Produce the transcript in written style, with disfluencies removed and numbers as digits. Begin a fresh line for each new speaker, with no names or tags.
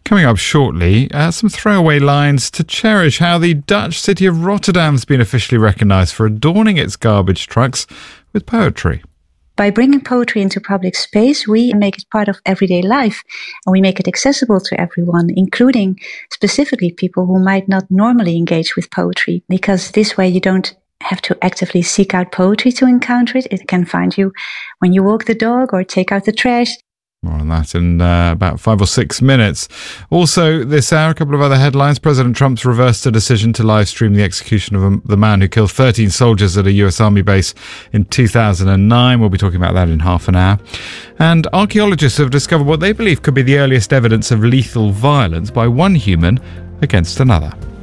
Coming up shortly, some throwaway lines to cherish how the Dutch city of Rotterdam's been officially recognised for adorning its garbage trucks with poetry.
By bringing poetry into public space, we make it part of everyday life, and we make it accessible to everyone, including specifically people who might not normally engage with poetry, because this way you don't have to actively seek out poetry to encounter it. It can find you when you walk the dog or take out the trash.
More on that in about 5 or 6 minutes. Also this hour, a couple of other headlines. President Trump's reversed a decision to live stream the execution of the man who killed 13 soldiers at a US Army base in 2009. We'll be talking about that in half an hour. And archaeologists have discovered what they believe could be the earliest evidence of lethal violence by one human against another.